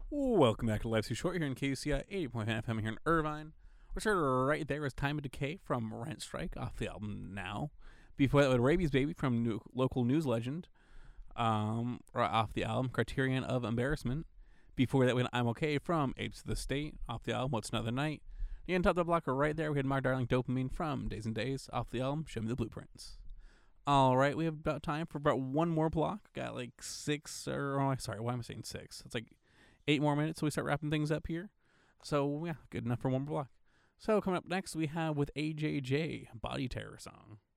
Welcome back to Life's Too Short here in KCI 80.5 FM here in Irvine. We're started right there with Time of Decay from Rent Strike off the album Now. Before that, with Rabies Baby from local news legend right off the album Criterion of Embarrassment. Before that, we had I'm Okay from Apes of the State off the album What's Another Night. And top of the blocker right there, we had My Darling Dopamine from Days and Days off the album Show Me the Blueprints. Alright, we have about time for about one more block. Got like why am I saying six? It's like 8 more minutes so we start wrapping things up here. So, yeah, good enough for one more block. So, coming up next, we have with AJJ, Body Terror Song.